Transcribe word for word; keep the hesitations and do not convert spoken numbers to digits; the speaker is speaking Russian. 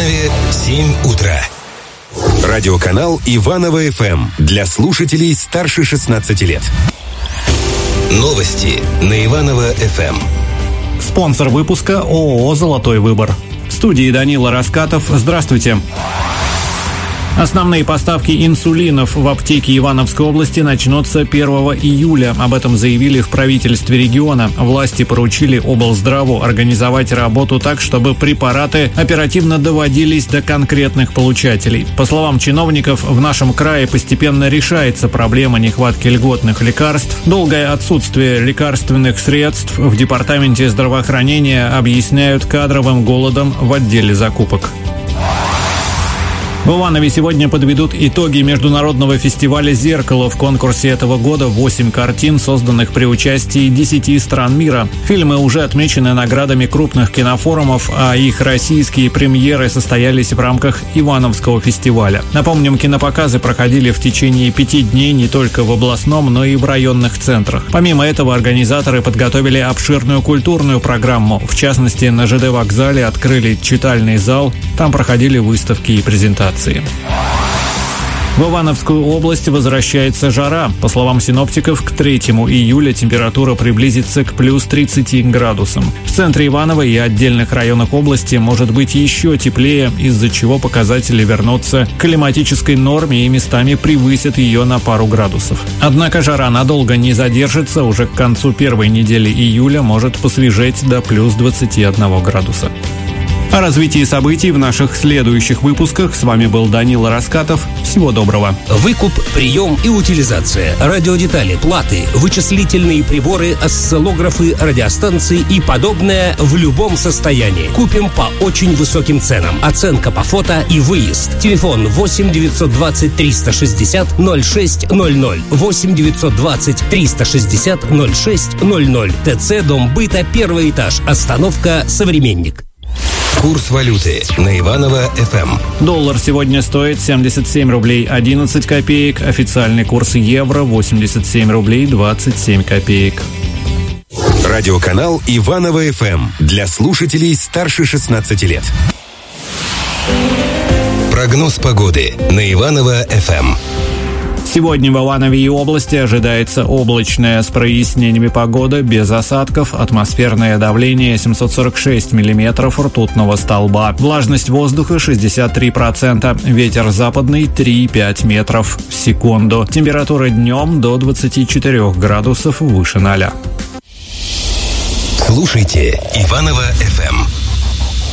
Иванове семь утра. Радиоканал Иваново-ФМ для слушателей старше шестнадцати лет. Новости на Иваново-ФМ. Спонсор выпуска ООО «Золотой выбор». В студии Данила Раскатов. Здравствуйте. Основные поставки инсулинов в аптеки Ивановской области начнутся первого июля. Об этом заявили в правительстве региона. Власти поручили облздраву организовать работу так, чтобы препараты оперативно доводились до конкретных получателей. По словам чиновников, в нашем крае постепенно решается проблема нехватки льготных лекарств. Долгое отсутствие лекарственных средств в департаменте здравоохранения объясняют кадровым голодом в отделе закупок. В Иванове сегодня подведут итоги международного фестиваля «Зеркало». В конкурсе этого года восемь картин, созданных при участии десяти стран мира. Фильмы уже отмечены наградами крупных кинофорумов, а их российские премьеры состоялись в рамках Ивановского фестиваля. Напомним, кинопоказы проходили в течение пяти дней не только в областном, но и в районных центрах. Помимо этого, организаторы подготовили обширную культурную программу. В частности, на ЖД вокзале открыли читальный зал, там проходили выставки и презентации. В Ивановскую область возвращается жара. По словам синоптиков, к третьему июля температура приблизится к плюс тридцати градусам. В центре Иванова и отдельных районах области может быть еще теплее, из-за чего показатели вернутся к климатической норме и местами превысят ее на пару градусов. Однако жара надолго не задержится. Уже к концу первой недели июля может посвежеть до плюс двадцати одного градуса. О развитии событий в наших следующих выпусках. С вами был Данила Раскатов. Всего доброго. Выкуп, прием и утилизация, радиодетали, платы, вычислительные приборы, осциллографы, радиостанции и подобное в любом состоянии. Купим по очень высоким ценам. Оценка по фото и выезд. Телефон восемь девятьсот двадцать триста шестьдесят ноль шесть ноль ноль. восемь девятьсот двадцать триста шестьдесят ноль шесть ноль ноль. ТЦ Дом быта, первый этаж. Остановка «Современник». Курс валюты на Иваново-ФМ. Доллар сегодня стоит семьдесят семь рублей одиннадцать копеек. Официальный курс евро восемьдесят семь рублей двадцать семь копеек. Радиоканал Иваново-ФМ для слушателей старше шестнадцати лет. Прогноз погоды на Иваново-ФМ. Сегодня в Иванове и области ожидается облачная с прояснениями погода, без осадков, атмосферное давление семьсот сорок шесть миллиметров ртутного столба, влажность воздуха шестьдесят три процента, ветер западный три и пять метров в секунду, температура днем до двадцати четырёх градусов выше ноля. Слушайте Иваново-ФМ.